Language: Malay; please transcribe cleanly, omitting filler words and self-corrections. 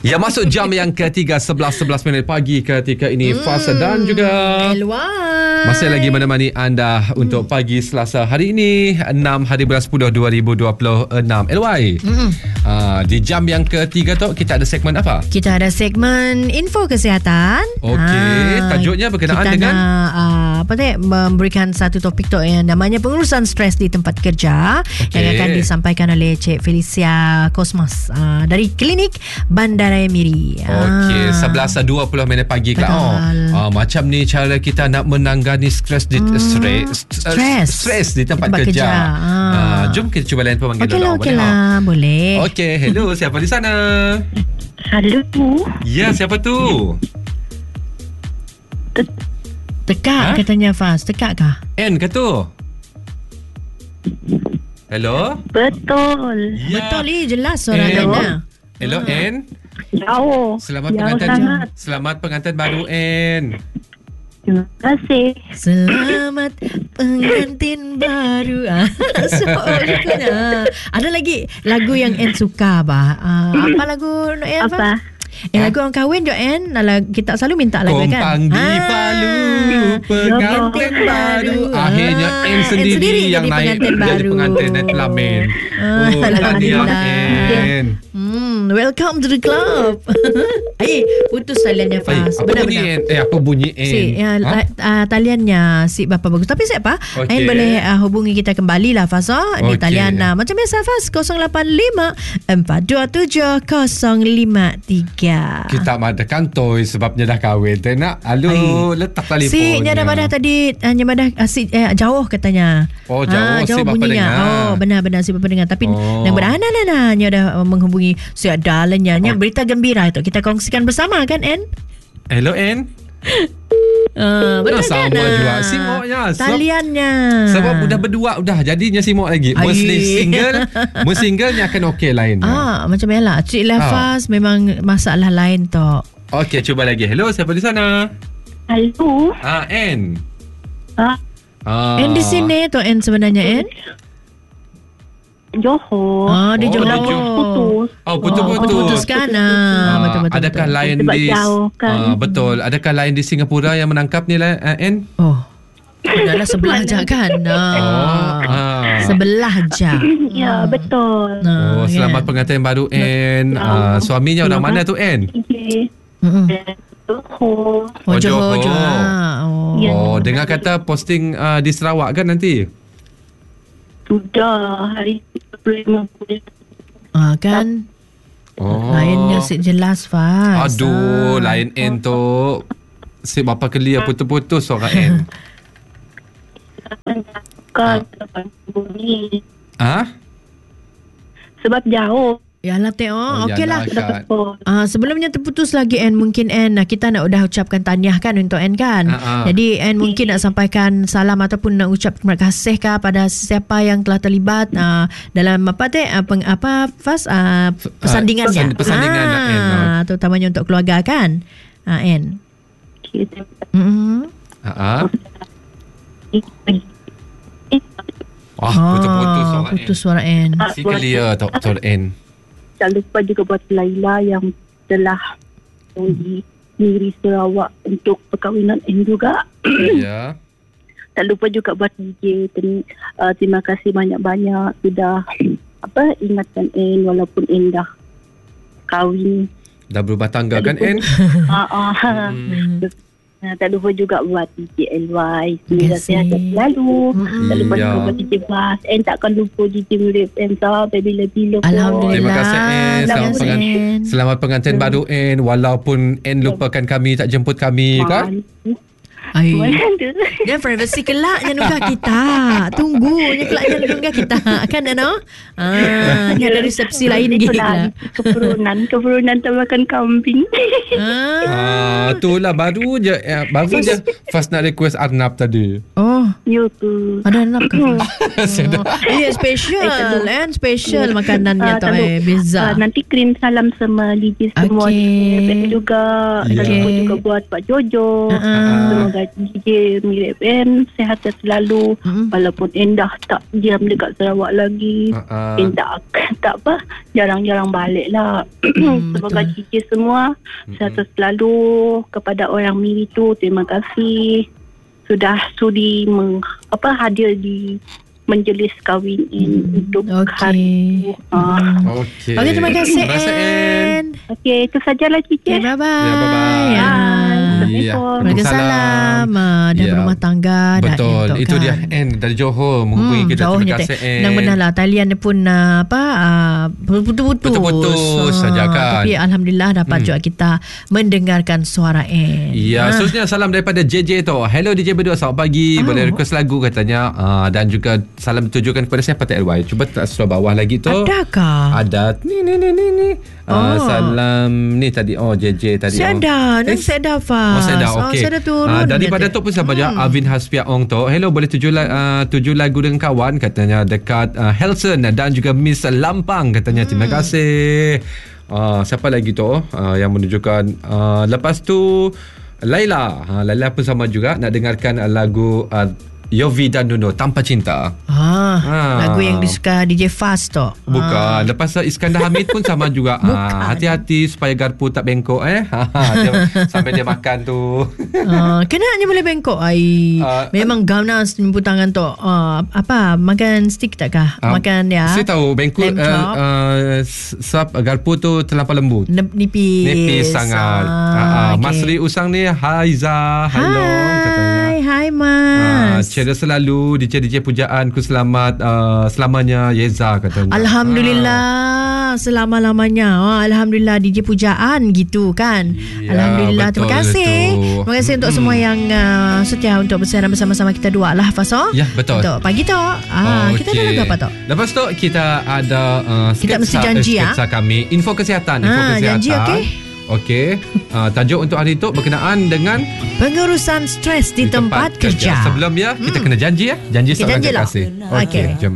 Ya, masuk jam yang ketiga, 11 minit pagi ketika ini. Fas dan juga Elwan masih lagi menemani anda untuk pagi Selasa hari ini, 6 hari bulan 10 2026. LY, di jam yang ketiga tu kita ada segmen apa? Kita ada segmen info kesihatan. Okey, tajuknya berkenaan kita dengan memberikan satu topik tu yang namanya pengurusan stres di tempat kerja, yang akan disampaikan oleh Cik Felicia Kosmas dari Klinik Bandaraya Miri. Okey, 11.20 minit pagi lah. Macam ni cara kita nak menanggani stres di stres di tempat kerja. Jom kita cuba layan pemanggil dulu. Okey lah, boleh. Okey, hello, siapa di sana? Halo. Ya, siapa tu? Tekak katanya Faz. Tekak kah? N ke tu? Hello? Betul. Ya. Betul ni, jelas suara N. Hello N. Jauh. Selamat pengantin baru N. Terima kasih. Selamat pengantin baru. Ada lagi lagu yang N suka bah. Apa lagu N? Apa? Lagu orang kahwin je N. Kita selalu minta lagu kan. Kompang di Palu, pengantin baru. Akhirnya N sendiri yang naik jadi pengantin dan pelamin. Tahniah N. Welcome to the club. Putus taliannya Faz. Benar-benar. Apa bunyi N? Taliannya si bapa bagus. Tapi siapa? N boleh hubungi kita kembali lah Faz. Di talian macam biasa Faz 085 427 053. Kita ada kantoi sebabnya dah kahwin. Tak nak. Halo, letak telefon. Si nya dah badah tadi, nya badah jauh katanya. Oh, jauh si bapa bunyinya. dengar. Oh, benar si bapa dengar. Tapi yang beranak nya dah menghubungi si adalannya. Nya berita gembira itu kita kongsikan bersama kan N? Hello N. Betul sama kan? Juga simoknya. Taliannya. Sebab udah berdua dah jadinya simok lagi. Singlenya akan okey lain. Macam yalah. Cik Lafaz memang masalah lain tu. Okey, cuba lagi. Hello, siapa di sana? Halo. N. N di sini tu N sebenarnya N? Johor. Di Johor. Putus. Putus kan? Betul. Adakah lain sebab di jauh kan. betul. Adakah lain di Singapura yang menangkap ni N? Adalah sebelah je kan. Sebelah je. Ya, betul. Selamat pengantin baru N. Suaminya orang mana tu N? Johor. Johor. Dengar kata posting di Sarawak kan nanti? Sudah hari 50. Kan. Lainnya jelas Faz. Aduh, lain N tu. Si bapa kelia putus-putus orang N. Sebab jauh. Yalah tengok. Okeylah. Kan. Sebelumnya terputus lagi N. Mungkin N kita nak udah ucapkan tahniah kan untuk N kan. Jadi N mungkin nak sampaikan salam ataupun nak ucap terima kasih pada siapa yang telah terlibat dalam Faz persandingannya. Persandingan N. Terutamanya untuk keluarga kan. N. Putus suara N. Si kelia Dr. N. Tak lupa juga buat Laila yang telah di Sarawak untuk perkahwinan N juga. Ya. Tak lupa juga buat DJ. Terima kasih banyak-banyak sudah ingatkan N walaupun N dah kahwin. Dah berubah tangga kan N? Tak lupa juga buat DJ LY. Semoga sihat selalu. Tak lupa juga buat DJ Bas. N takkan lupa DJ Murib N sampai bila-bila. Alhamdulillah. Terima kasih N. Selamat pengantin baru N. Walaupun N lupakan kami, tak jemput kami kan? Dia privacy kelaknya nunggah kita. Tunggunya kelaknya nunggah kita. Kan ni ada resepsi lain lagi. Keburunan tambahkan kambing. Itulah baru je Faz nak request Arnab tadi. Ya tu. Ada Arnab ke? Special and special makanannya tu beza. Nanti kirim salam sama DJ semua juga. Tak lupa juga buat Pak Jojo. Semoga DJ Mira FM, sihat selalu. Walaupun Endah tak diam dekat Sarawak lagi, Endah tak apa, jarang-jarang balik lah. Semoga DJ semua sihat selalu. Kepada orang Miri tu, terima kasih sudah sudi hadir di menjelis kahwin untuk hari itu. Okey, terima kasih En. Okey, itu sajalah Cici. Bye-bye. Assalamualaikum. Waalaikumsalam. Dan berumah tangga. Betul. Itu dia En dari Johor menghubungi kita. Terima kasih En. Yang benar lah, talian dia pun putus-putus saja kan. Tapi Alhamdulillah dapat juga kita mendengarkan suara En. Ya, seterusnya salam daripada JJ tu. Hello DJ berdua, selamat pagi. Boleh request lagu katanya. Dan juga salam ditujukan kepada siapa TLY. Cuba tak sebelah bawah lagi tu. Adakah? Ada. Ni. Salam ni tadi. JJ tadi. Saya ada. Saya dah fast. Saya dah. Okey. Saya dah turun. Daripada tu pun siapa je? Alvin Haspia Ong tu. Hello, boleh tuju lagu dengan kawan katanya dekat Helson dan juga Miss Lampang katanya. Terima kasih. Siapa lagi tu yang menunjukkan. Lepas tu Laila. Laila pun sama juga nak dengarkan lagu Yovi dan Nuno, Tanpa Cinta. Lagu yang disuka DJ Fast tu. Bukan. Lepas Iskandar Hamid pun sama juga. Hati-hati supaya garpu tak bengkok sampai dia makan tu. Kenanya boleh bengkok? Memang ganas jemput tangan tu. Makan stick takkah? Makan ya. Saya tahu bengkok garpu tu terlampau lembut. Nipis sangat. Masri Usang ni, Haiza. Hello katanya. Hai Mas. Cerita selalu DJ pujaanku selamat selamanya Yeza katanya. Alhamdulillah selama-lamanya. Alhamdulillah DJ pujaan gitu kan. Alhamdulillah, terima kasih. Terima kasih untuk semua yang setia untuk bersiaran bersama-sama kita dua lah Faso. Ya, betul. Untuk pagi tu kita ada lagu apa tu? Lepas tu kita ada kita mesti janji sketsa kami info kesihatan. Janji Okey. Tajuk untuk hari itu berkenaan dengan pengurusan stres di tempat kerja. Sebelum kita kena janji ya. Janji seorang kasih. Okey, jom.